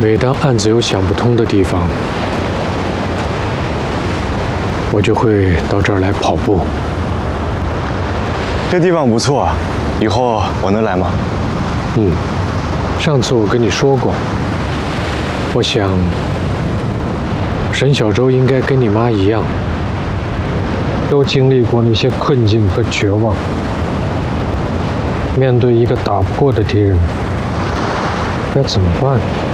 每当案子有想不通的地方，我就会到这儿来跑步。 这地方不错，以后我能来吗？ 上次我跟你说过，我想沈小舟应该跟你妈一样，都经历过那些困境和绝望。面对一个打不过的敌人，该怎么办？